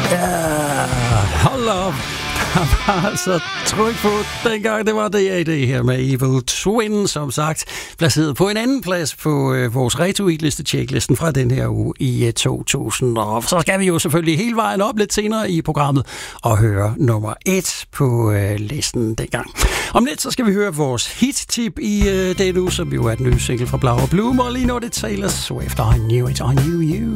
Hold op. Der var altså tryk på dengang. Det var D.A.D. her med Evil Twin, som sagt. Placeret på en anden plads på vores Retweet-liste, checklisten fra den her uge i 2000. Og så skal vi jo selvfølgelig hele vejen op lidt senere i programmet og høre nummer 1 på listen dengang. Om lidt så skal vi høre vores hit-tip i den uge, som jo er den nye single fra Blau og Bloom. Og lige nu er det Taylor Swift, I Knew It, I Knew You.